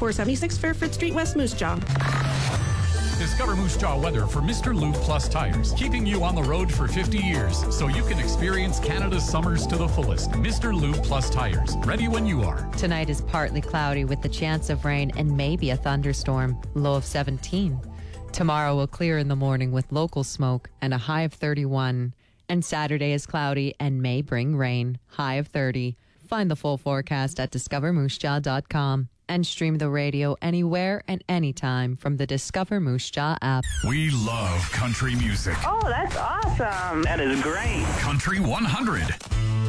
476 Fairford Street, West Moose Jaw. Discover Moose Jaw weather for Mr. Lube Plus tires, keeping you on the road for 50 years so you can experience Canada's summers to the fullest. Mr. Lube Plus tires, ready when you are. Tonight is partly cloudy with the chance of rain and maybe a thunderstorm, low of 17. Tomorrow will clear in the morning with local smoke and a high of 31. And Saturday is cloudy and may bring rain, high of 30. Find the full forecast at discovermoosejaw.com. And stream the radio anywhere and anytime from the Discover Moose Jaw app. We love country music. Oh, that's awesome. That is great. Country 100.